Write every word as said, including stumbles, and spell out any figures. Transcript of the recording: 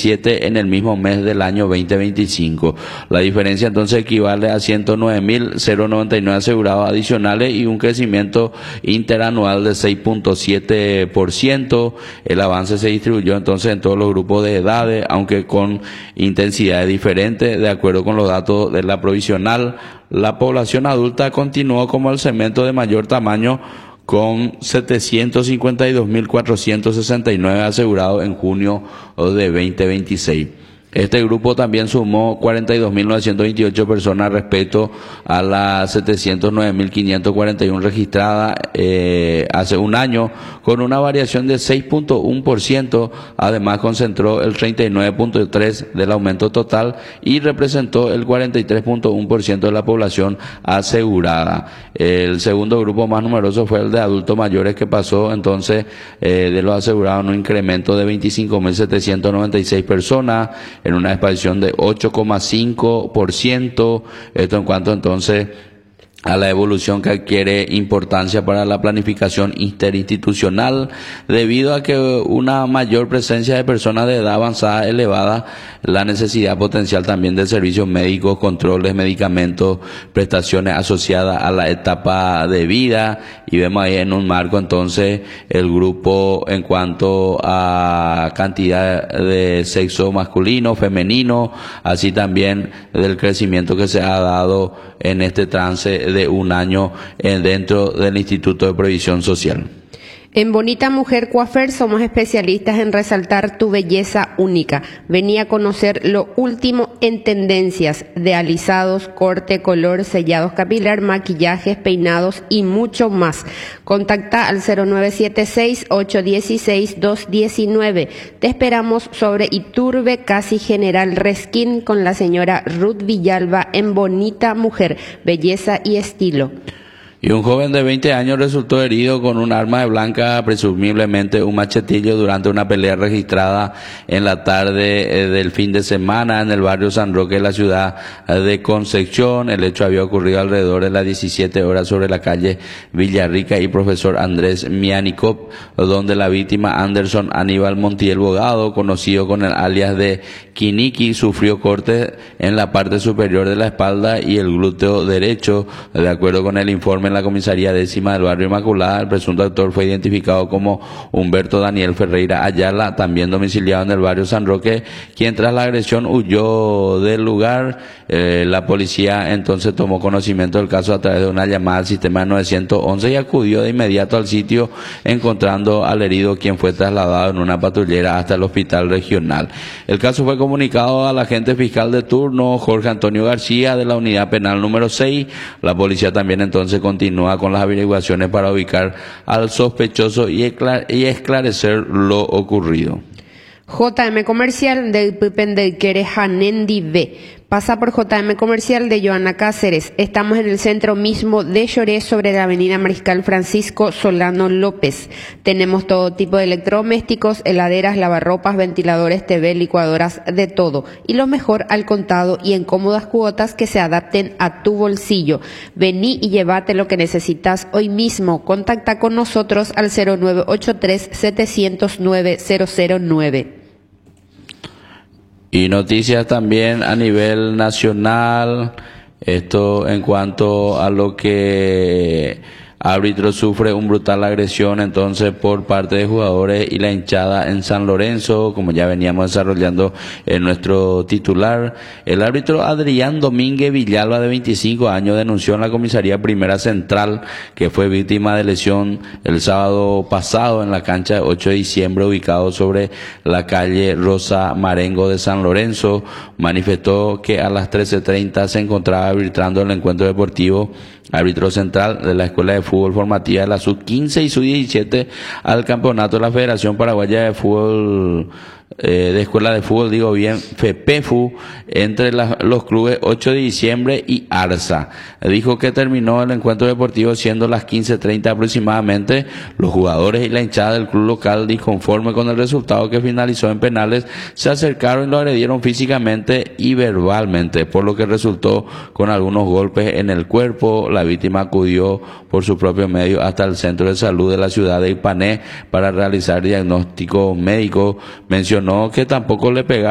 veintisiete en el mismo mes del año veinte veinticinco. La diferencia entonces equivale a ciento nueve mil noventa y nueve asegurados adicionales y un crecimiento interanual de seis punto siete por ciento. El avance se distribuyó entonces en todos los grupos de edades, aunque con intensidades diferentes. De acuerdo con los datos de la provisional, la población adulta continuó como el segmento de mayor tamaño, con setecientos cincuenta y dos mil cuatrocientos sesenta y nueve asegurados en junio de veinte veintiséis. Este grupo también sumó cuarenta y dos mil novecientos veintiocho personas respecto a las setecientos nueve mil quinientos cuarenta y uno registradas eh, hace un año, con una variación de seis punto uno por ciento. Además, concentró el treinta y nueve punto tres por ciento del aumento total y representó el cuarenta y tres punto uno por ciento de la población asegurada. El segundo grupo más numeroso fue el de adultos mayores, que pasó entonces eh, de los asegurados en un incremento de veinticinco mil setecientos noventa y seis personas, en una expansión de ocho coma cinco por ciento. Esto en cuanto entonces a la evolución que adquiere importancia para la planificación interinstitucional, debido a que una mayor presencia de personas de edad avanzada elevada, la necesidad potencial también de servicios médicos, controles, medicamentos, prestaciones asociadas a la etapa de vida, y vemos ahí en un marco entonces el grupo en cuanto a cantidad de sexo masculino, femenino, así también del crecimiento que se ha dado en este trance de un año dentro del Instituto de Previsión Social. En Bonita Mujer Coiffeur somos especialistas en resaltar tu belleza única. Vení a conocer lo último en tendencias de alisados, corte, color, sellados capilar, maquillajes, peinados y mucho más. Contacta al cero nueve siete seis, ocho uno seis, dos uno nueve. Te esperamos sobre Iturbe, casi General Resquín, con la señora Ruth Villalba en Bonita Mujer, belleza y estilo. Y un joven de veinte años resultó herido con un arma de blanca, presumiblemente un machetillo, durante una pelea registrada en la tarde del fin de semana en el barrio San Roque de la ciudad de Concepción. El hecho había ocurrido alrededor de las diecisiete horas sobre la calle Villarrica y Profesor Andrés Mianicop, donde la víctima, Anderson Aníbal Montiel Bogado, conocido con el alias de Kiniki, sufrió cortes en la parte superior de la espalda y el glúteo derecho. De acuerdo con el informe en la comisaría décima del barrio Inmaculada, el presunto autor fue identificado como Humberto Daniel Ferreira Ayala, también domiciliado en el barrio San Roque, quien tras la agresión huyó del lugar. Eh, la policía entonces tomó conocimiento del caso a través de una llamada al sistema nueve once y acudió de inmediato al sitio, encontrando al herido, quien fue trasladado en una patrullera hasta el hospital regional. El caso fue comunicado al agente fiscal de turno, Jorge Antonio García, de la unidad penal número seis. La policía también entonces continúa con las averiguaciones para ubicar al sospechoso y esclarecer lo ocurrido. J M Comercial del Pipen del Quere Janendi B. Pasa por J M Comercial de Joana Cáceres. Estamos en el centro mismo de Lloré, sobre la avenida Mariscal Francisco Solano López. Tenemos todo tipo de electrodomésticos, heladeras, lavarropas, ventiladores, T V, licuadoras, de todo. Y lo mejor, al contado y en cómodas cuotas que se adapten a tu bolsillo. Vení y llévate lo que necesitas hoy mismo. Contacta con nosotros al cero nueve ocho tres, siete cero nueve, cero cero nueve. Y noticias también a nivel nacional, esto en cuanto a lo que árbitro sufre un brutal agresión entonces por parte de jugadores y la hinchada en San Lorenzo, como ya veníamos desarrollando en nuestro titular. El árbitro Adrián Domínguez Villalba, de veinticinco años, denunció en la comisaría primera central que fue víctima de lesión el sábado pasado en la cancha de ocho de diciembre, ubicado sobre la calle Rosa Marengo de San Lorenzo. Manifestó que a las trece treinta se encontraba arbitrando el encuentro deportivo, árbitro central de la Escuela de Fútbol Formativa de la sub quince y sub diecisiete al campeonato de la Federación Paraguaya de Fútbol, eh, de Escuela de Fútbol, digo bien, FEPEFU, entre la, los clubes ocho de diciembre y ARSA. Dijo que terminó el encuentro deportivo siendo las quince treinta aproximadamente. Los jugadores y la hinchada del club local, disconforme con el resultado que finalizó en penales, se acercaron y lo agredieron físicamente y verbalmente, por lo que resultó con algunos golpes en el cuerpo. La víctima acudió por su propio medio hasta el centro de salud de la ciudad de Ipané para realizar diagnóstico médico. Mencionó que tampoco le pegaron